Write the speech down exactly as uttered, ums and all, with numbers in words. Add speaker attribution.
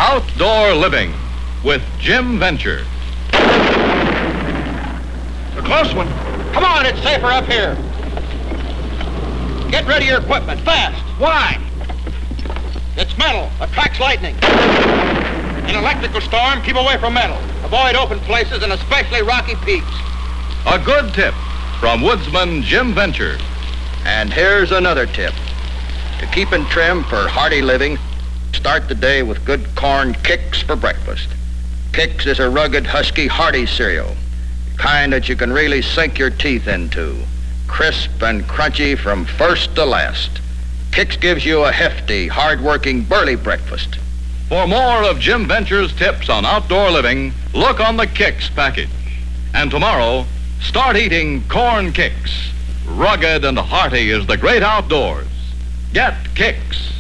Speaker 1: Outdoor Living with Jim Venture.
Speaker 2: A close one.
Speaker 3: Come on, it's safer up here. Get ready your equipment, fast.
Speaker 2: Why?
Speaker 3: It's metal, attracts lightning. In electrical storm, keep away from metal. Avoid open places and especially rocky peaks.
Speaker 1: A good tip from woodsman Jim Venture.
Speaker 4: And here's another tip. To keep in trim for hearty living, start the day with good corn Kix for breakfast. Kix is a rugged, husky, hearty cereal, the kind that you can really sink your teeth into. Crisp and crunchy from first to last. Kix gives you a hefty, hard-working, burly breakfast.
Speaker 1: For more of Jim Venture's tips on outdoor living, look on the Kix package. And tomorrow, start eating Corn Kix. Rugged and hearty is the great outdoors. Get Kix.